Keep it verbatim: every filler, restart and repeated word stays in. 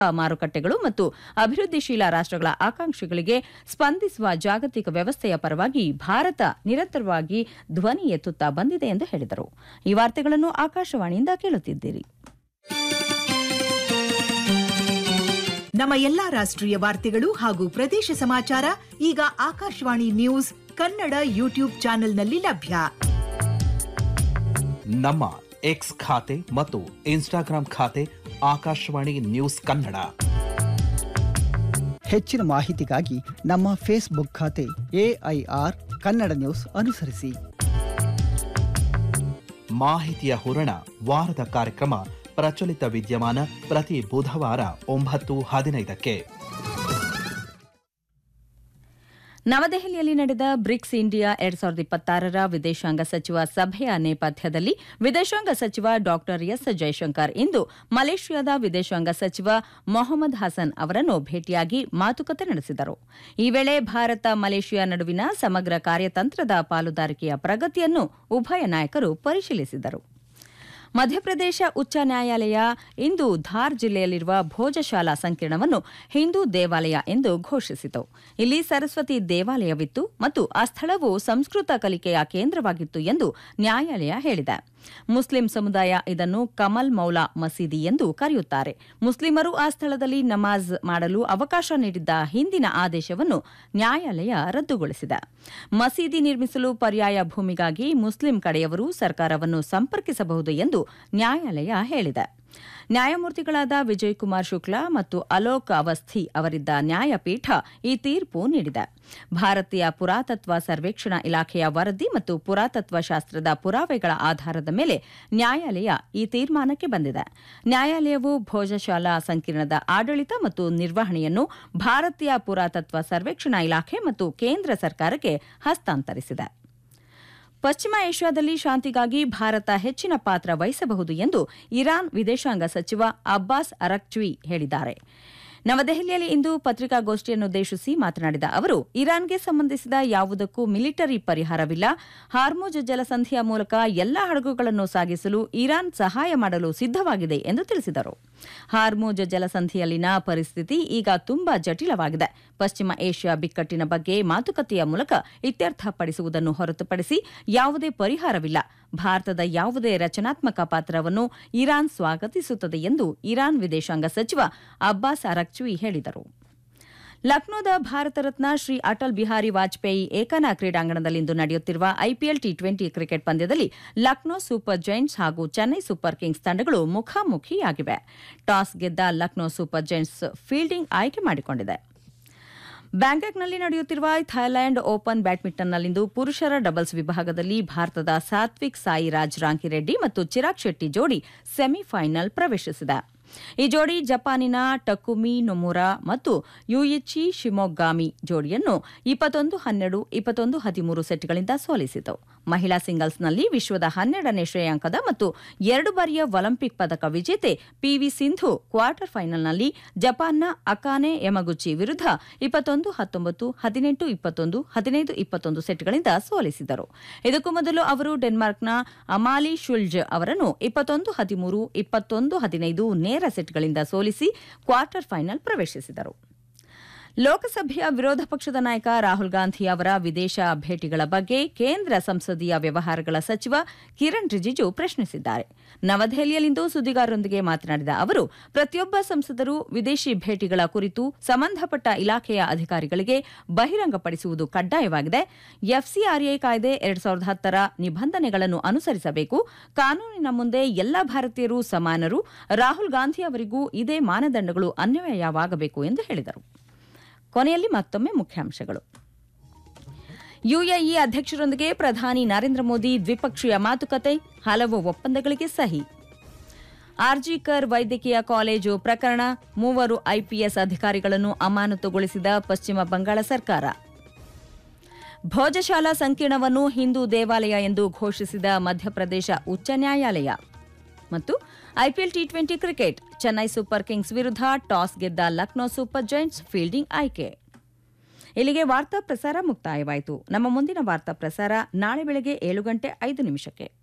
ಮಾರುಕಟ್ಟೆಗಳು ಮತ್ತು ಅಭಿವೃದ್ಧಿಶೀಲ ರಾಷ್ಟ್ರಗಳ ಆಕಾಂಕ್ಷೆಗಳಿಗೆ ಸ್ಪಂದಿಸುವ ಜಾಗತಿಕ ವ್ಯವಸ್ಥೆಯ ಪರವಾಗಿ ಭಾರತ ನಿರಂತರವಾಗಿ ಧ್ವನಿ ಎತ್ತುತ್ತಾ ಬಂದಿದೆ ಎಂದು ಹೇಳಿದರು. ಈ ವಾರ್ತೆಗಳನ್ನು ಆಕಾಶವಾಣಿಯಿಂದ ಕೇಳುತ್ತಿದ್ದೀರಿ. ನಮ್ಮ ಎಲ್ಲಾ ರಾಷ್ಟ್ರೀಯ ವಾರ್ತೆಗಳು ಹಾಗೂ ಪ್ರದೇಶ ಸಮಾಚಾರ ಈಗ ಆಕಾಶವಾಣಿ ನ್ಯೂಸ್ ಕನ್ನಡ ಯೂಟ್ಯೂಬ್ ಚಾನೆಲ್ನಲ್ಲಿ ಲಭ್ಯ. ನಮ್ಮ ಎಕ್ಸ್ ಖಾತೆ ಮತ್ತು ಇನ್ಸ್ಟಾಗ್ರಾಂ ಖಾತೆ ಆಕಾಶವಾಣಿ ನ್ಯೂಸ್ ಕನ್ನಡ. ಹೆಚ್ಚಿನ ಮಾಹಿತಿಗಾಗಿ ನಮ್ಮ ಫೇಸ್ಬುಕ್ ಖಾತೆ ಎಐಆರ್ ಕನ್ನಡ ನ್ಯೂಸ್ ಅನುಸರಿಸಿ. ಮಾಹಿತಿಯ ಹೂರಣ ವಾರದ ಕಾರ್ಯಕ್ರಮ ಪ್ರಚಲಿತ ವಿದ್ಯಮಾನ ಪ್ರತಿ ಬುಧವಾರ ಒಂಬತ್ತು ಹದಿನೈದಕ್ಕೆ. ನವದೆಹಲಿಯಲ್ಲಿ ನಡೆದ ಬ್ರಿಕ್ಸ್ ಇಂಡಿಯಾ ಎರಡ್ ಸಾವಿರದ ಇಪ್ಪತ್ತಾರರ ವಿದೇಶಾಂಗ ಸಚಿವ ಸಭೆಯ ನೇಪಥ್ಯದಲ್ಲಿ ವಿದೇಶಾಂಗ ಸಚಿವ ಡಾ ಎಸ್ ಜೈಶಂಕರ್ ಇಂದು ಮಲೇಷ್ಯಾದ ವಿದೇಶಾಂಗ ಸಚಿವ ಮೊಹಮ್ಮದ್ ಹಸನ್ ಅವರನ್ನು ಭೇಟಿಯಾಗಿ ಮಾತುಕತೆ ನಡೆಸಿದರು. ಈ ವೇಳೆ ಭಾರತ ಮಲೇಷ್ಯಾ ನಡುವಿನ ಸಮಗ್ರ ಕಾರ್ಯತಂತ್ರದ ಪಾಲುದಾರಿಕೆಯ ಪ್ರಗತಿಯನ್ನು ಉಭಯ ನಾಯಕರು ಪರಿಶೀಲಿಸಿದರು. ಮಧ್ಯಪ್ರದೇಶ ಉಚ್ಚ ನ್ಯಾಯಾಲಯ ಇಂದು ಧಾರ್ ಜಿಲ್ಲೆಯಲ್ಲಿರುವ ಭೋಜಶಾಲಾ ಸಂಕೀರ್ಣವನ್ನು ಹಿಂದೂ ದೇವಾಲಯ ಎಂದು ಘೋಷಿಸಿತು. ಇಲ್ಲಿ ಸರಸ್ವತಿ ದೇವಾಲಯವಿತ್ತು ಮತ್ತು ಆ ಸ್ಥಳವು ಸಂಸ್ಕೃತ ಕಲಿಕೆಯ ಕೇಂದ್ರವಾಗಿತ್ತು ಎಂದು ನ್ಯಾಯಾಲಯ ಹೇಳಿದೆ. ಮುಸ್ಲಿಂ ಸಮುದಾಯ ಇದನ್ನು ಕಮಲ್ ಮೌಲಾ ಮಸೀದಿ ಎಂದು ಕರೆಯುತ್ತಾರೆ. ಮುಸ್ಲಿಮರು ಆ ಸ್ಥಳದಲ್ಲಿ ನಮಾಜ್ ಮಾಡಲು ಅವಕಾಶ ನೀಡಿದ್ದ ಹಿಂದಿನ ಆದೇಶವನ್ನು ನ್ಯಾಯಾಲಯ ರದ್ದುಗೊಳಿಸಿದೆ. ಮಸೀದಿ ನಿರ್ಮಿಸಲು ಪರ್ಯಾಯ ಭೂಮಿಗಾಗಿ ಮುಸ್ಲಿಂ ಕಡೆಯವರು ಸರ್ಕಾರವನ್ನು ಸಂಪರ್ಕಿಸಬಹುದು ಎಂದು ನ್ಯಾಯಾಲಯ ಹೇಳಿದೆ. ನ್ಯಾಯಮೂರ್ತಿಗಳಾದ ವಿಜಯ್ ಕುಮಾರ್ ಶುಕ್ಲಾ ಮತ್ತು ಅಲೋಕ್ ಅವಸ್ಥಿ ಅವರಿದ್ದ ನ್ಯಾಯಪೀಠ ಈ ತೀರ್ಪು ನೀಡಿದೆ. ಭಾರತೀಯ ಪುರಾತತ್ವ ಸರ್ವೇಕ್ಷಣಾ ಇಲಾಖೆಯ ವರದಿ ಮತ್ತು ಪುರಾತತ್ವ ಶಾಸ್ತ್ರದ ಪುರಾವೆಗಳ ಆಧಾರದ ಮೇಲೆ ನ್ಯಾಯಾಲಯ ಈ ತೀರ್ಮಾನಕ್ಕೆ ಬಂದಿದೆ. ನ್ಯಾಯಾಲಯವು ಭೋಜಶಾಲಾ ಸಂಕೀರ್ಣದ ಆಡಳಿತ ಮತ್ತು ನಿರ್ವಹಣೆಯನ್ನು ಭಾರತೀಯ ಪುರಾತತ್ವ ಸರ್ವೇಕ್ಷಣಾ ಇಲಾಖೆ ಮತ್ತು ಕೇಂದ್ರ ಸರ್ಕಾರಕ್ಕೆ ಹಸ್ತಾಂತರಿಸಿದೆ. ಪಶ್ಚಿಮ ಏಷ್ಯಾದಲ್ಲಿ ಶಾಂತಿಗಾಗಿ ಭಾರತ ಹೆಚ್ಚಿನ ಪಾತ್ರ ವಹಿಸಬಹುದು ಎಂದು ಇರಾನ್ ವಿದೇಶಾಂಗ ಸಚಿವ ಅಬ್ಬಾಸ್ ಅರಕ್ಚಿ ಹೇಳಿದ್ದಾರೆ. ನವದೆಹಲಿಯಲ್ಲಿ ಇಂದು ಪತ್ರಿಕಾಗೋಷ್ಠಿಯನ್ನುದ್ದೇಶಿಸಿ ಮಾತನಾಡಿದ ಅವರು, ಇರಾನ್ಗೆ ಸಂಬಂಧಿಸಿದ ಯಾವುದಕ್ಕೂ ಮಿಲಿಟರಿ ಪರಿಹಾರವಿಲ್ಲ. ಹಾರ್ಮುಜ್ ಜಲಸಂಧಿಯ ಮೂಲಕ ಎಲ್ಲಾ ಹಡಗುಗಳನ್ನು ಸಾಗಿಸಲು ಇರಾನ್ ಸಹಾಯ ಮಾಡಲು ಸಿದ್ದವಾಗಿದೆ ಎಂದು ತಿಳಿಸಿದರು. ಹಾರ್ಮುಜ್ ಜಲಸಂಧಿಯಲ್ಲಿನ ಪರಿಸ್ಥಿತಿ ಈಗ ತುಂಬಾ ಜಟಿಲವಾಗಿದೆ. ಪಶ್ಚಿಮ ಏಷ್ಯಾ ಬಿಕ್ಕಟ್ಟಿನ ಬಗ್ಗೆ ಮಾತುಕತೆಯ ಮೂಲಕ ಇತ್ಯರ್ಥಪಡಿಸುವುದನ್ನು ಹೊರತುಪಡಿಸಿ ಯಾವುದೇ ಪರಿಹಾರವಿಲ್ಲ. ಭಾರತದ ಯಾವುದೇ ರಚನಾತ್ಮಕ ಪಾತ್ರವನ್ನು ಇರಾನ್ ಸ್ವಾಗತಿಸುತ್ತದೆ ಎಂದು ಇರಾನ್ ವಿದೇಶಾಂಗ ಸಚಿವ ಅಬ್ಬಾಸ್ ಅರಕ್ಚಿ ಹೇಳಿದರು. ಲಕ್ನೋದ ಭಾರತ ರತ್ನ ಶ್ರೀ ಅಟಲ್ ಬಿಹಾರಿ ವಾಜಪೇಯಿ ಏಕನಾ ಕ್ರೀಡಾಂಗಣದಲ್ಲಿಂದು ನಡೆಯುತ್ತಿರುವ ಐಪಿಎಲ್ ಟಿ ಟ್ವೆಂಟಿ ಕ್ರಿಕೆಟ್ ಪಂದ್ಯದಲ್ಲಿ ಲಕ್ನೋ ಸೂಪರ್ ಜೈಂಟ್ಸ್ ಹಾಗೂ ಚೆನ್ನೈ ಸೂಪರ್ ಕಿಂಗ್ಸ್ ತಂಡಗಳು ಮುಖಾಮುಖಿಯಾಗಿವೆ. ಟಾಸ್ ಗೆದ್ದ ಲಕ್ನೋ ಸೂಪರ್ ಜೈಂಟ್ಸ್ ಫೀಲ್ಡಿಂಗ್ ಆಯ್ಕೆ ಮಾಡಿಕೊಂಡಿದೆ. ಬ್ಯಾಂಕಾಕ್ನಲ್ಲಿ ನಡೆಯುತ್ತಿರುವ ಥೈಲ್ಯಾಂಡ್ ಓಪನ್ ಬ್ಯಾಡ್ಮಿಂಟನ್ನಲ್ಲಿಂದು ಪುರುಷರ ಡಬಲ್ಸ್ ವಿಭಾಗದಲ್ಲಿ ಭಾರತದ ಸಾತ್ವಿಕ್ ಸಾಯಿರಾಜ್ ರಾಂಕಿರೆಡ್ಡಿ ಮತ್ತು ಚಿರಾಗ್ ಶೆಟ್ಟಿ ಜೋಡಿ ಸೆಮಿಫೈನಲ್ ಪ್ರವೇಶಿಸಿದೆ. ಈ ಜೋಡಿ ಜಪಾನಿನ ಟಕುಮಿ ನೊಮುರಾ ಮತ್ತು ಯುಯಿಚಿ ಶಿಮೊಗಾಮಿ ಜೋಡಿಯನ್ನು ಇಪ್ಪತ್ತೊಂದು ಹನ್ನೆರಡು ಇಪ್ಪತ್ತೊಂದು ಹದಿಮೂರು ಸೆಟ್ಗಳಿಂದ ಸೋಲಿಸಿತು. ಮಹಿಳಾ ಸಿಂಗಲ್ಸ್ನಲ್ಲಿ ವಿಶ್ವದ ಹನ್ನೆರಡನೇ ಶ್ರೇಯಾಂಕದ ಮತ್ತು ಎರಡು ಬಾರಿಯ ಒಲಿಂಪಿಕ್ ಪದಕ ವಿಜೇತೆ ಪಿವಿ ಸಿಂಧು ಕ್ವಾರ್ಟರ್ ಫೈನಲ್ನಲ್ಲಿ ಜಪಾನ್ನ ಅಕಾನೆ ಯಮಗುಚಿ ವಿರುದ್ಧ ಇಪ್ಪತ್ತೊಂದು ಹತ್ತೊಂಬತ್ತು ಹದಿನೆಂಟು ಇಪ್ಪತ್ತೊಂದು ಹದಿನೈದು ಇಪ್ಪತ್ತೊಂದು ಸೆಟ್ಗಳಿಂದ ಸೋಲಿಸಿದರು. ಇದಕ್ಕೂ ಮೊದಲು ಅವರು ಡೆನ್ಮಾರ್ಕ್ನ ಅಮಾಲಿ ಶುಲ್ಜ್ ಅವರನ್ನು ಇಪ್ಪತ್ತೊಂದು ಹದಿಮೂರು ಇಪ್ಪತ್ತೊಂದು ಹದಿನೈದು ನೇರ ಸೆಟ್ಗಳಿಂದ ಸೋಲಿಸಿ ಕ್ವಾರ್ಟರ್ ಫೈನಲ್ ಪ್ರವೇಶಿಸಿದರು. ಲೋಕಸಭೆಯ ವಿರೋಧ ಪಕ್ಷದ ನಾಯಕ ರಾಹುಲ್ ಗಾಂಧಿ ಅವರ ವಿದೇಶ ಭೇಟಿಗಳ ಬಗ್ಗೆ ಕೇಂದ್ರ ಸಂಸದೀಯ ವ್ಯವಹಾರಗಳ ಸಚಿವ ಕಿರಣ್ ರಿಜಿಜು ಪ್ರಶ್ನಿಸಿದ್ದಾರೆ. ನವದೆಹಲಿಯಲ್ಲಿಂದು ಸುದ್ದಿಗಾರರೊಂದಿಗೆ ಮಾತನಾಡಿದ ಅವರು, ಪ್ರತಿಯೊಬ್ಬ ಸಂಸದರು ವಿದೇಶಿ ಭೇಟಿಗಳ ಕುರಿತು ಸಂಬಂಧಪಟ್ಟ ಇಲಾಖೆಯ ಅಧಿಕಾರಿಗಳಿಗೆ ಬಹಿರಂಗಪಡಿಸುವುದು ಕಡ್ಡಾಯವಾಗಿದೆ. ಎಫ್ಸಿಆರ್ಎ ಕಾಯ್ದೆ ಎರಡ್ ಸಾವಿರದ ಹತ್ತರ ನಿಬಂಧನೆಗಳನ್ನು ಅನುಸರಿಸಬೇಕು. ಕಾನೂನಿನ ಮುಂದೆ ಎಲ್ಲ ಭಾರತೀಯರು ಸಮಾನರು. ರಾಹುಲ್ ಗಾಂಧಿ ಅವರಿಗೂ ಇದೇ ಮಾನದಂಡಗಳು ಅನ್ವಯವಾಗಬೇಕು ಎಂದು ಹೇಳಿದರು. ಕೊನೆಯಲ್ಲಿ ಮತ್ತೊಮ್ಮೆ ಮುಖ್ಯಾಂಶಗಳು. ಯುಎಇ ಅಧ್ಯಕ್ಷರೊಂದಿಗೆ ಪ್ರಧಾನಿ ನರೇಂದ್ರ ಮೋದಿ ದ್ವಿಪಕ್ಷೀಯ ಮಾತುಕತೆ, ಹಲವು ಒಪ್ಪಂದಗಳಿಗೆ ಸಹಿ. ಆರ್ಜಿಕರ್ ವೈದ್ಯಕೀಯ ಕಾಲೇಜು ಪ್ರಕರಣ, ಮೂವರು ಐಪಿಎಸ್ ಅಧಿಕಾರಿಗಳನ್ನು ಅಮಾನತುಗೊಳಿಸಿದ ಪಶ್ಚಿಮ ಬಂಗಾಳ ಸರ್ಕಾರ. ಭೋಜಶಾಲಾ ಸಂಕೀರ್ಣವನ್ನು ಹಿಂದೂ ದೇವಾಲಯ ಎಂದು ಘೋಷಿಸಿದ ಮಧ್ಯಪ್ರದೇಶ ಉಚ್ಚ ನ್ಯಾಯಾಲಯ. ಮತ್ತು IPL T twenty cricket, Chennai super Kings ವಿರುದ್ಧ ಟಾಸ್ ಗೆದ್ದ ಲಕ್ನೋ ಸೂಪರ್ ಜೈಂಟ್ಸ್ ಫೀಲ್ಡಿಂಗ್ ಆಯ್ಕೆ. ಇಲ್ಲಿಗೆ ವಾರ್ತಾ ಪ್ರಸಾರ ಮುಕ್ತಾಯವಾಯಿತು. ನಮ್ಮ ಮುಂದಿನ ವಾರ್ತಾ ಪ್ರಸಾರ ನಾಳೆ ಬೆಳಗ್ಗೆ ಏಳು ಗಂಟೆ ಐದು ನಿಮಿಷಕ್ಕೆ.